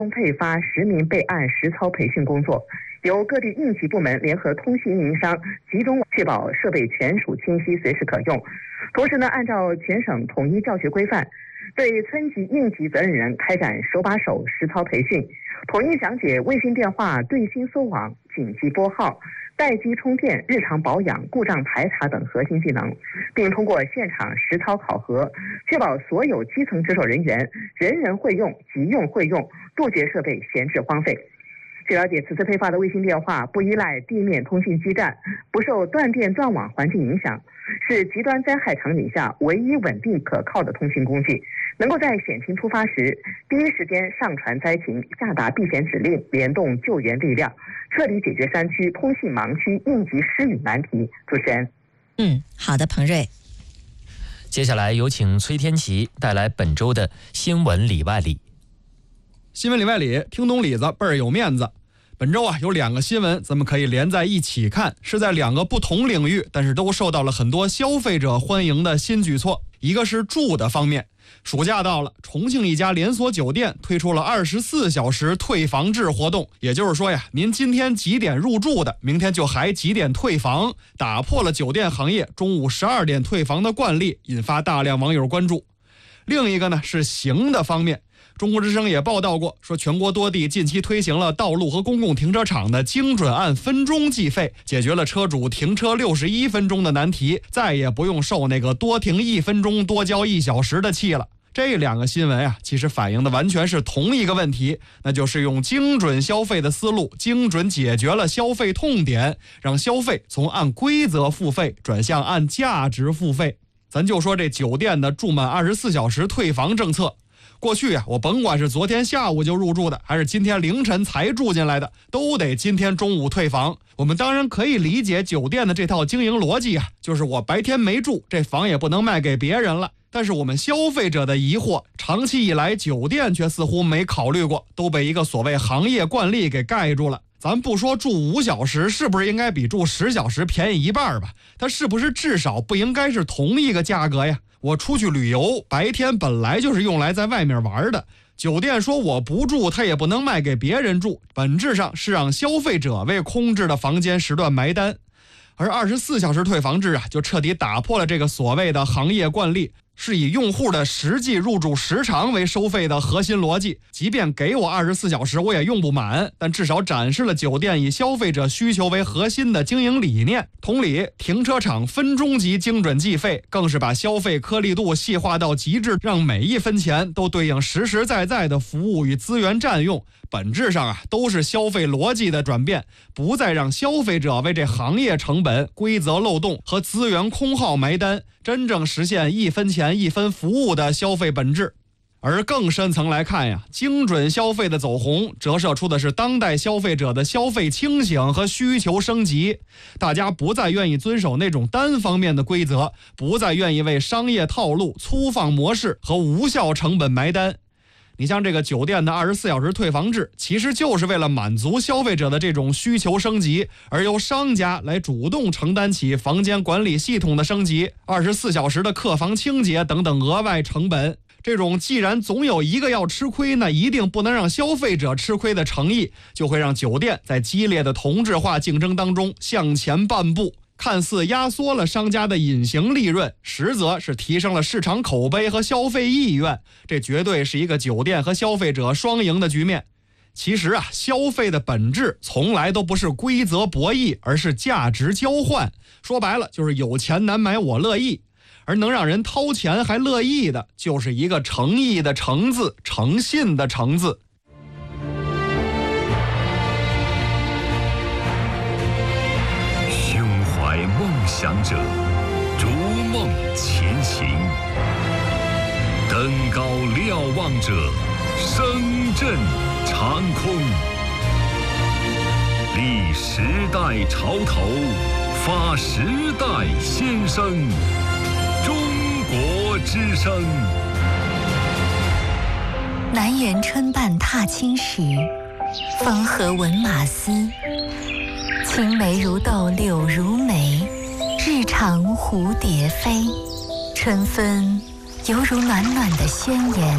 配发10名备案实操培训工作，由各地应急部门联合通信运营商集中确保设备全属清晰，随时可用。同时呢，按照全省统一教学规范，对村级应急责任人开展手把手实操培训，统一讲解卫星电话对星搜网、紧急拨号、待机充电、日常保养、故障排查等核心技能，并通过现场实操考核，确保所有基层值守人员人人会用、即用会用，杜绝设备闲置荒废。据了解，此次配发的卫星电话不依赖地面通信基站，不受断电断网环境影响，是极端灾害场景下唯一稳定可靠的通信工具，能够在险情突发时第一时间上传灾情、下达避险指令，联动救援力量，彻底解决山区通信盲区应急失语难题。主持人， 好的，彭瑞。 接下来有请崔天琪带来本周的新闻里外里。 新闻里外里，听懂里子倍儿有面子。本周有2个新闻，咱们可以连在一起看，是在2个不同领域，但是都受到了很多消费者欢迎的新举措。一个是住的方面，暑假到了，重庆一家连锁酒店推出了24小时退房制活动，也就是说您今天几点入住的，明天就还几点退房，打破了酒店行业中午12点退房的惯例，引发大量网友关注。另一个呢是行的方面，中国之声也报道过，说全国多地近期推行了道路和公共停车场的精准按分钟计费，解决了车主停车61分钟的难题，再也不用受那个多停1分钟多交1小时的气了。这2个新闻其实反映的完全是同一个问题，那就是用精准消费的思路，精准解决了消费痛点，让消费从按规则付费转向按价值付费。咱就说这酒店的住满24小时退房政策，过去我甭管是昨天下午就入住的，还是今天凌晨才住进来的，都得今天中午退房。我们当然可以理解酒店的这套经营逻辑就是我白天没住，这房也不能卖给别人了。但是我们消费者的疑惑，长期以来酒店却似乎没考虑过，都被一个所谓行业惯例给盖住了。咱不说住5小时是不是应该比住10小时便宜1半吧，它是不是至少不应该是同一个价格呀？我出去旅游，白天本来就是用来在外面玩的，酒店说我不住，它也不能卖给别人住，本质上是让消费者为空置的房间时段埋单。而24小时退房制就彻底打破了这个所谓的行业惯例，是以用户的实际入住时长为收费的核心逻辑。即便给我24小时我也用不满，但至少展示了酒店以消费者需求为核心的经营理念。同理，停车场分钟级精准计费更是把消费颗粒度细化到极致，让每一分钱都对应实实在在的服务与资源占用。本质上都是消费逻辑的转变，不再让消费者为这行业成本、规则漏洞和资源空耗埋单，真正实现1分钱1分服务的消费本质。而更深层来看精准消费的走红折射出的是当代消费者的消费清醒和需求升级。大家不再愿意遵守那种单方面的规则，不再愿意为商业套路、粗放模式和无效成本埋单。你像这个酒店的24小时退房制，其实就是为了满足消费者的这种需求升级，而由商家来主动承担起房间管理系统的升级、24小时的客房清洁等等额外成本。这种既然总有一个要吃亏，那一定不能让消费者吃亏的诚意，就会让酒店在激烈的同质化竞争当中向前半步，看似压缩了商家的隐形利润，实则是提升了市场口碑和消费意愿。这绝对是一个酒店和消费者双赢的局面。其实消费的本质从来都不是规则博弈，而是价值交换。说白了就是有钱难买我乐意，而能让人掏钱还乐意的，就是一个诚意的诚字，诚信的诚字。 梦想者逐梦前行，登高瞭望者声震长空，立时代潮头，发时代先声，中国之声。 南园春半踏青时，风和闻马嘶。青梅如豆，柳如眉，日长蝴蝶飞。春分犹如暖暖的宣言。